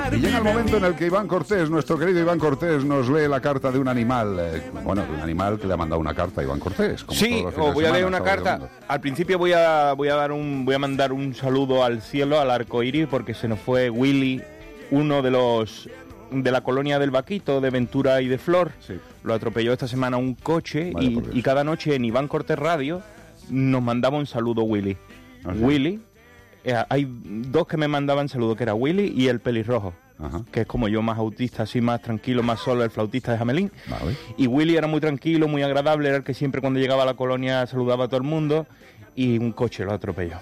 Y llega el momento en el que Iván Cortés, nuestro querido Iván Cortés, nos lee la carta de un animal. De un animal que le ha mandado una carta a Iván Cortés. Sí, os voy a leer una carta. Al principio voy a mandar un saludo al cielo, al arco iris, porque se nos fue Willy, uno de la colonia del Vaquito, de Ventura y de Flor. Sí. Lo atropelló esta semana un coche y cada noche en Iván Cortés Radio nos mandaba un saludo Willy. ¿Ah, sí? Willy, hay dos que me mandaban saludos, que era Willy y el pelirrojo. Ajá. Que es como yo, más autista, así más tranquilo, más solo, el flautista de Jamelín. Vale. Y Willy era muy tranquilo, muy agradable, era el que siempre cuando llegaba a la colonia saludaba a todo el mundo, y un coche lo atropelló.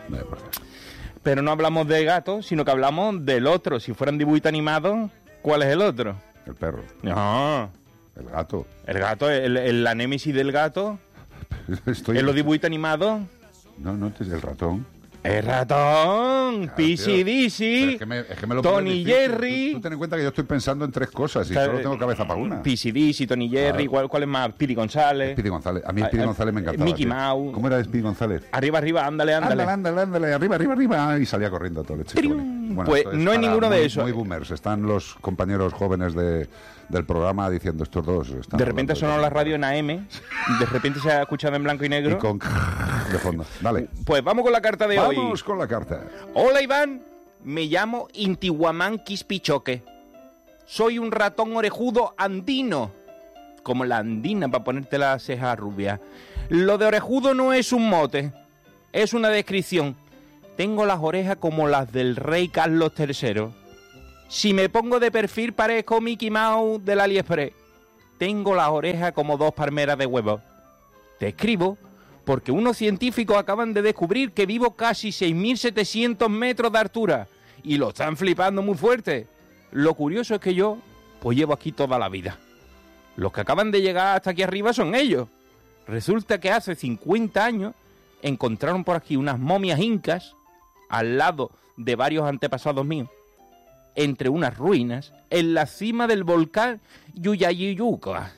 Pero no hablamos de gato, sino que hablamos del otro. Si fueran dibujitos animados, ¿cuál es el otro? El perro. No. El gato. El gato, la némesis del gato. En los dibujitos animados. No, es el ratón. El ratón, Claro, Pisi tío. Disi, Es que me lo Tony pones difícil. Jerry. Tú ten en cuenta que yo estoy pensando en tres cosas y Está- solo tengo cabeza para una. Pisi Disi, Tony Jerry, Claro. ¿cuál es más? Piri González. Speedy González. A mí Speedy González me encantaba. Mickey tío. Mouse. ¿Cómo era Speedy González? Arriba, ándale. Ándale, arriba. Y salía corriendo a todo leche. Tirium. Bueno, Pues esto es no hay para ninguno de muy- esos. Muy boomers. Están los compañeros jóvenes del programa diciendo estos dos. Están De repente hablando sonó la radio en AM, de repente se ha escuchado en blanco y negro. Y con de fondo. Dale. Pues vamos con la carta de hoy. Vamos con la carta. Hola Iván, me llamo Intihuamán Quispichoque. Soy un ratón orejudo andino. Como la andina para ponerte la ceja rubia. Lo de orejudo no es un mote, es una descripción. Tengo las orejas como las del rey Carlos III. Si me pongo de perfil parezco Mickey Mouse del AliExpress. Tengo las orejas como dos palmeras de huevo. Te escribo porque unos científicos acaban de descubrir que vivo casi 6.700 metros de altura y lo están flipando muy fuerte. Lo curioso es que yo, pues llevo aquí toda la vida. Los que acaban de llegar hasta aquí arriba son ellos. Resulta que hace 50 años encontraron por aquí unas momias incas al lado de varios antepasados míos, entre unas ruinas, en la cima del volcán Yuyayuca.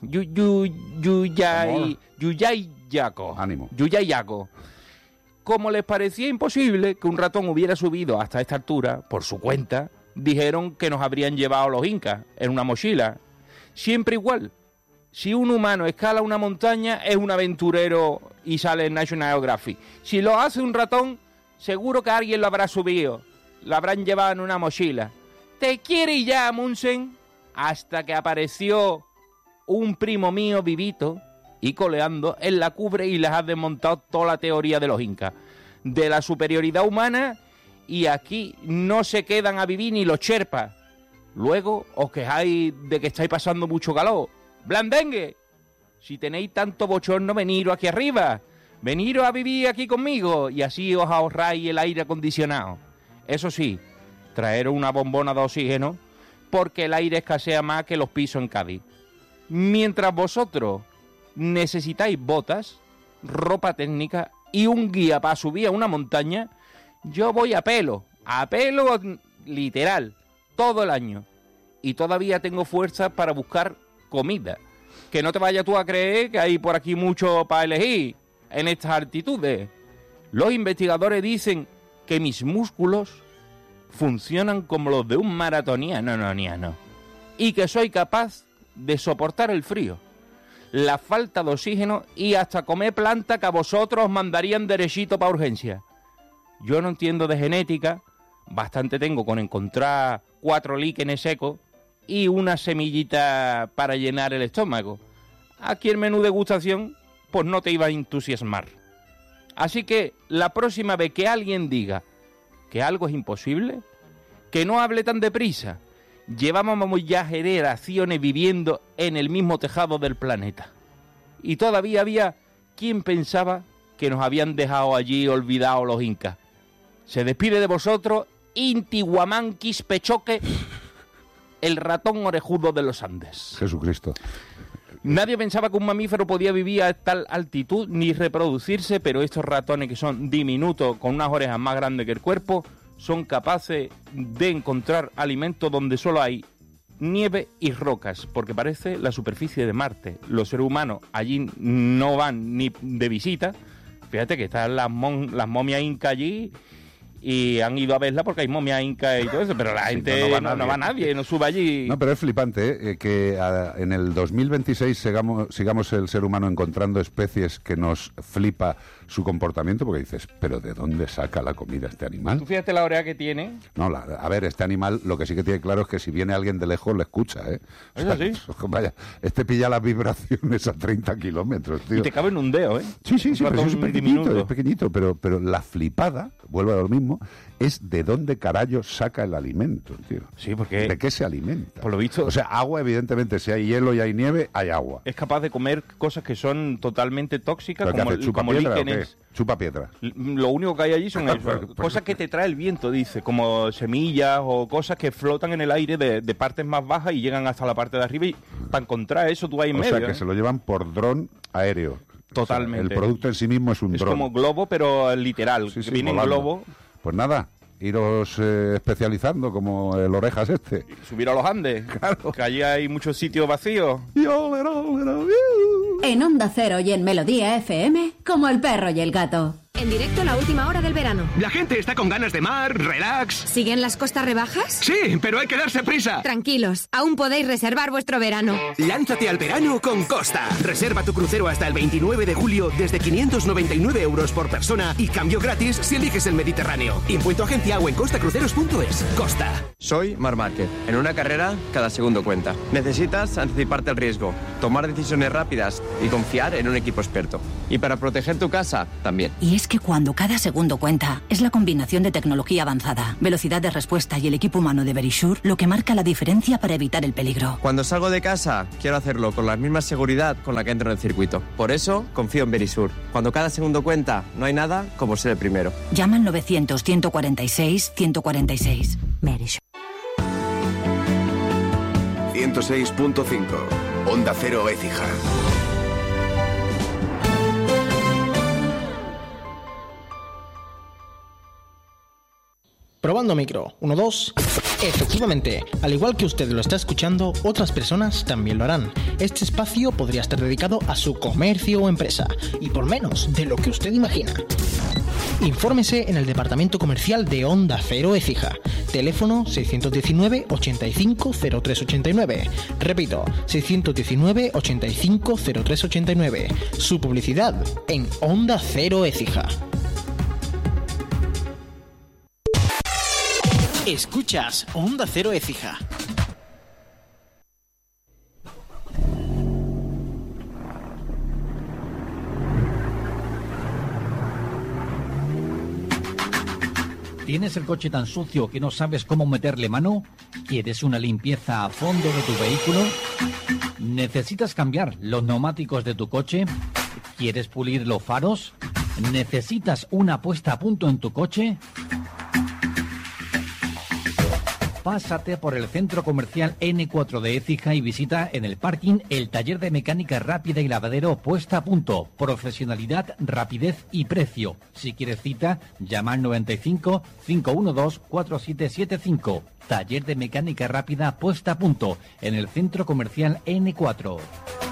Yuyayaco. Ánimo. Yuyayaco. Como les parecía imposible que un ratón hubiera subido hasta esta altura, por su cuenta, dijeron que nos habrían llevado los incas en una mochila. Siempre igual. Si un humano escala una montaña, es un aventurero y sale en National Geographic. Si lo hace un ratón, seguro que alguien lo habrá subido. Lo habrán llevado en una mochila. ¿Te quiere ya, Munsen? Hasta que apareció un primo mío vivito y coleando en la cubre y les ha desmontado toda la teoría de los incas, de la superioridad humana, y aquí no se quedan a vivir ni los cherpas. Luego os quejáis de que estáis pasando mucho calor. ¡Blandengue! Si tenéis tanto bochorno, veniros aquí arriba. Veniros a vivir aquí conmigo y así os ahorráis el aire acondicionado. Eso sí, traeros una bombona de oxígeno porque el aire escasea más que los pisos en Cádiz. Mientras vosotros necesitáis botas, ropa técnica y un guía para subir a una montaña, yo voy a pelo literal, todo el año. Y todavía tengo fuerza para buscar comida. Que no te vayas tú a creer que hay por aquí mucho para elegir en estas altitudes. Los investigadores dicen que mis músculos funcionan como los de un maratoniano, y que soy capaz de soportar el frío, la falta de oxígeno y hasta comer planta que a vosotros os mandarían derechito para urgencia. Yo no entiendo de genética, bastante tengo con encontrar 4 líquenes secos y una semillita para llenar el estómago. Aquí el menú degustación pues no te iba a entusiasmar. Así que la próxima vez que alguien diga que algo es imposible, que no hable tan deprisa. Llevábamos ya generaciones viviendo en el mismo tejado del planeta. Y todavía había quien pensaba que nos habían dejado allí olvidados los incas. Se despide de vosotros Intihuamán Quispichoque, el ratón orejudo de los Andes. Jesucristo. Nadie pensaba que un mamífero podía vivir a tal altitud ni reproducirse, pero estos ratones que son diminutos, con unas orejas más grandes que el cuerpo, son capaces de encontrar alimento donde solo hay nieve y rocas, porque parece la superficie de Marte. Los seres humanos allí no van ni de visita. Fíjate que están las momias incas allí y han ido a verla porque hay momia inca y todo eso, pero la gente no va nadie, no sube allí. No, pero es flipante que en el 2026 sigamos el ser humano encontrando especies que nos flipa su comportamiento, porque dices, ¿pero de dónde saca la comida este animal? ¿Tú fíjate la oreja que tiene? No, a ver, este animal lo que sí que tiene claro es que si viene alguien de lejos le escucha, ¿eh? ¿Eso sí? Vaya, pilla las vibraciones a 30 kilómetros, tío. Y te cabe en un dedo, ¿eh? Sí, pero es pequeñito, pero la flipada, vuelvo a lo mismo, es de dónde carajo saca el alimento, tío. Sí, porque... ¿De qué se alimenta? Por lo visto... O sea, agua, evidentemente, si hay hielo y hay nieve, hay agua. Es capaz de comer cosas que son totalmente tóxicas, como líquenes. Chupa piedra. Lo único que hay allí son eso, cosas que te trae el viento, dice, como semillas o cosas que flotan en el aire de partes más bajas y llegan hasta la parte de arriba, y para encontrar eso tú ahí en medio. O sea, que se lo llevan por dron aéreo. Totalmente. O sea, el producto en sí mismo es un dron. Es como globo, pero literal. Sí, viene en globo. Pues nada, iros especializando como el Orejas este. Subir a los Andes, claro. Que allí hay muchos sitios vacíos. En Onda Cero y en Melodía FM, como el perro y el gato. En directo la última hora del verano. La gente está con ganas de mar, relax. ¿Siguen las costas rebajas? Sí, pero hay que darse prisa. Tranquilos, aún podéis reservar vuestro verano. Lánzate al verano con Costa. Reserva tu crucero hasta el 29 de julio desde 599 euros por persona y cambio gratis si eliges el Mediterráneo. Impuesto agencia o en costacruceros.es. Costa. Soy Marc Márquez. En una carrera, cada segundo cuenta. Necesitas anticiparte al riesgo, tomar decisiones rápidas y confiar en un equipo experto. Y para proteger tu casa, también. Y es que cuando cada segundo cuenta, es la combinación de tecnología avanzada, velocidad de respuesta y el equipo humano de Verisure lo que marca la diferencia para evitar el peligro. Cuando salgo de casa, quiero hacerlo con la misma seguridad con la que entro en el circuito. Por eso, confío en Verisure. Cuando cada segundo cuenta, no hay nada como ser el primero. Llama al 900-146-146. Verisure. 106.5 Onda Cero Écija. Probando micro, 1, 2. Efectivamente, al igual que usted lo está escuchando, otras personas también lo harán. Este espacio podría estar dedicado a su comercio o empresa, y por menos de lo que usted imagina. Infórmese en el departamento comercial de Onda Cero Écija. Teléfono 619 85 0389. Repito, 619 85 0389. Su publicidad en Onda Cero Écija. Escuchas Onda Cero Écija. ¿Tienes el coche tan sucio que no sabes cómo meterle mano? ¿Quieres una limpieza a fondo de tu vehículo? ¿Necesitas cambiar los neumáticos de tu coche? ¿Quieres pulir los faros? ¿Necesitas una puesta a punto en tu coche? Pásate por el centro comercial N4 de Écija y visita en el parking el taller de mecánica rápida y lavadero puesta a punto. Profesionalidad, rapidez y precio. Si quieres cita, llama al 95 512 4775. Taller de mecánica rápida puesta a punto en el centro comercial N4.